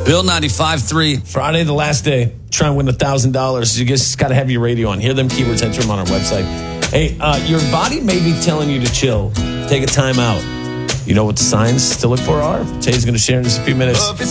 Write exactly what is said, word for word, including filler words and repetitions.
Bill ninety-five three. Friday, the last day. Try and win one thousand dollars. You just got to have your radio on. Hear them keywords, enter them on our website. Hey, uh, your body may be telling you to chill. Take a time out. You know what the signs to look for are? Tay's going to share in just a few minutes.